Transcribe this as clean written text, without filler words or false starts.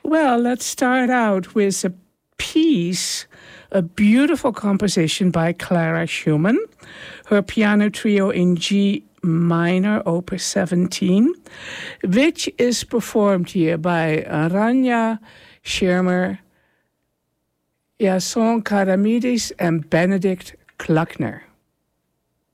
Well, let's start out with a piece, a beautiful composition by Clara Schumann, her piano trio in G minor, opus 17, which is performed here by Rania Schirmer, Jason Karamidis, and Benedict Kluckner.